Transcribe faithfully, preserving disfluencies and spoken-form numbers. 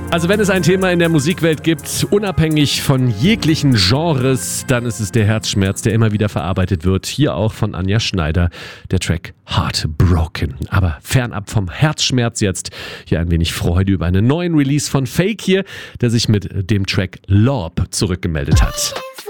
Also wenn es ein Thema in der Musikwelt gibt, unabhängig von jeglichen Genres, dann ist es der Herzschmerz, der immer wieder verarbeitet wird. Hier auch von Anja Schneider, der Track Heartbroken. Aber fernab vom Herzschmerz jetzt hier ein wenig Freude über einen neuen Release von Fake hier, der sich mit dem Track Lorb zurückgemeldet hat.